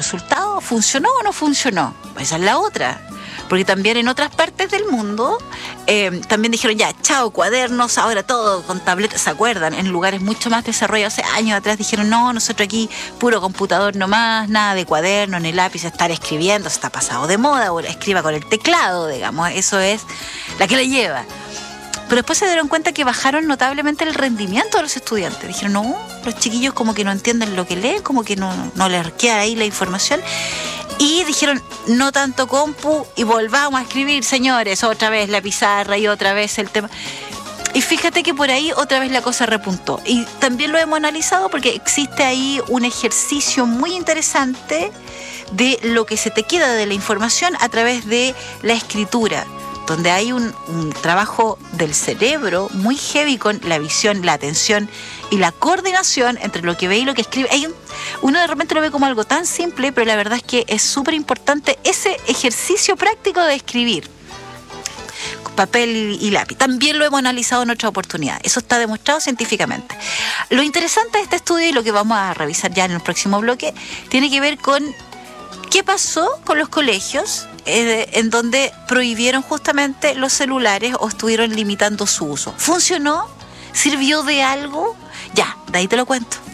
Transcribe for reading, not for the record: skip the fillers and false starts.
resultado? ¿Funcionó o no funcionó? Esa es la otra. Porque también en otras partes del mundo también dijeron ya, chao cuadernos, ahora todo con tabletas, ¿se acuerdan? En lugares mucho más desarrollados, hace años atrás dijeron no, nosotros aquí puro computador nomás, nada de cuaderno, ni lápiz, estar escribiendo, está pasado de moda, ahora escriba con el teclado, digamos, eso es la que le lleva. Pero después se dieron cuenta que bajaron notablemente el rendimiento de los estudiantes. Dijeron, no, los chiquillos como que no entienden lo que leen, como que no les queda ahí la información. Y dijeron, no tanto compu y volvamos a escribir, señores, otra vez la pizarra y otra vez el tema. Y fíjate que por ahí otra vez la cosa repuntó. Y también lo hemos analizado porque existe ahí un ejercicio muy interesante de lo que se te queda de la información a través de la escritura, donde hay un trabajo del cerebro muy heavy con la visión, la atención y la coordinación entre lo que ve y lo que escribe. Uno de repente lo ve como algo tan simple, pero la verdad es que es súper importante ese ejercicio práctico de escribir con papel y lápiz. También lo hemos analizado en otra oportunidad. Eso está demostrado científicamente. Lo interesante de este estudio y lo que vamos a revisar ya en el próximo bloque tiene que ver con qué pasó con los colegios en donde prohibieron justamente los celulares o estuvieron limitando su uso. ¿Funcionó? ¿Sirvió de algo? Ya, de ahí te lo cuento.